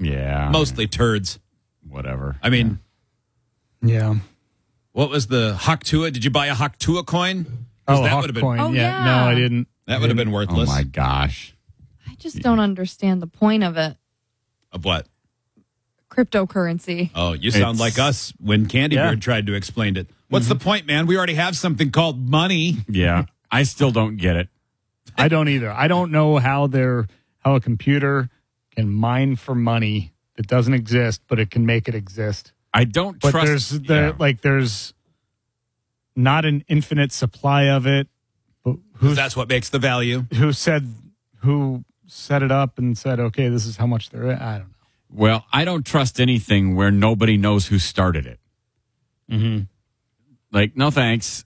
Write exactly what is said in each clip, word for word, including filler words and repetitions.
Yeah. Mostly turds. Whatever. I mean, Yeah. what was the Haktua? Did you buy a Haktua coin? 'Cause Oh, that Hawk would have been coin. Oh, yeah. yeah. No, I didn't. that would have been Oh, worthless. my gosh. I just don't understand the point of it. Of what? Cryptocurrency. Oh, you sound It's- like us when Candy Yeah. Beard tried to explain it. What's the point, man? We already have something called money. Yeah. I still don't get it. I don't either. I don't know how they're how a computer can mine for money that doesn't exist, but it can make it exist. I don't But trust. there's there yeah. like there's not an infinite supply of it. But who That's what makes the value. who said who set it up and said, okay, this is how much they're at? I don't know. Well, I don't trust anything where nobody knows who started it. Mm-hmm. Like, no thanks.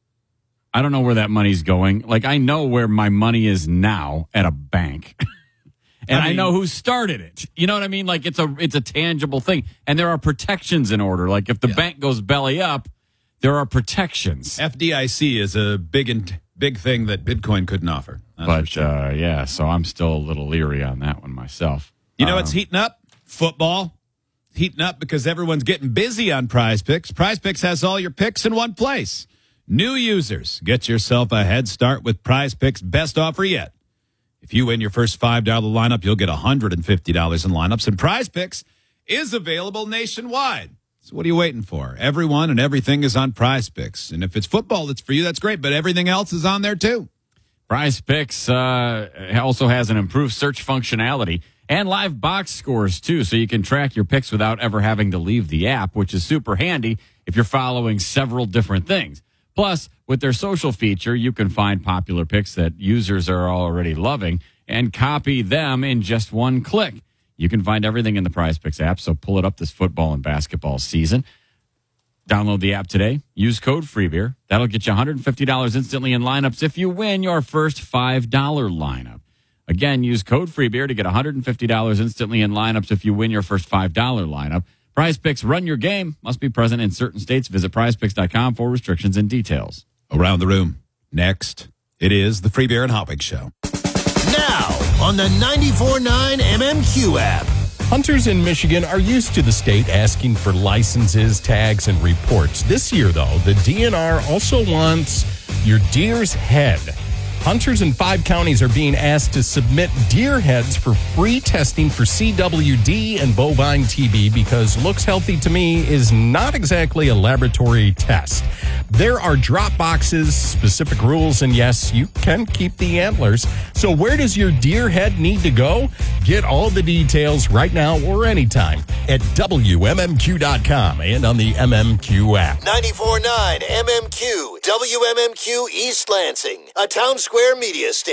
I don't know where that money's going. Like, I know where my money is now at a bank. and I, I mean- know who started it. You know what I mean? Like, it's a it's a tangible thing. And there are protections in order. Like, if the Yeah. bank goes belly up, there are protections. F D I C is a big and big thing that Bitcoin couldn't offer. That's for But, sure. uh, yeah, so I'm still a little leery on that one myself. You know Um, what's heating up? Football. Heating up because everyone's getting busy on Prize Picks. Prize Picks has all your picks in one place. New users, get yourself a head start with Prize Picks' best offer yet. If you win your first five dollar lineup, you'll get one hundred fifty dollars in lineups, and Prize Picks is available nationwide. So what are you waiting for? Everyone and everything is on Prize Picks. And if it's football that's for you, that's great, but everything else is on there too. Prize Picks uh, also has an improved search functionality and live box scores, too, so you can track your picks without ever having to leave the app, which is super handy if you're following several different things. Plus, with their social feature, you can find popular picks that users are already loving and copy them in just one click. You can find everything in the Prize Picks app, so pull it up this football and basketball season. Download the app today. Use code FREEBEER. That'll get you one hundred fifty dollars instantly in lineups if you win your first five dollar lineup. Again, use code FREEBEER to get one hundred fifty dollars instantly in lineups if you win your first five dollar lineup. Prize Picks, run your game. Must be present in certain states. Visit prize picks dot com for restrictions and details. Around the room. Next, it is the Free Beer and Hotwig Show. Now on the ninety-four point nine M M Q app. Hunters in Michigan are used to the state asking for licenses, tags, and reports. This year, though, the D N R also wants your deer's head. Hunters in five counties are being asked to submit deer heads for free testing for C W D and bovine T B because looks healthy to me is not exactly a laboratory test. There are drop boxes, specific rules, and yes, you can keep the antlers. So where does your deer head need to go? Get all the details right now or anytime at W M M Q dot com and on the M M Q app. ninety-four point nine M M Q, W M M Q East Lansing, a Town Square media station.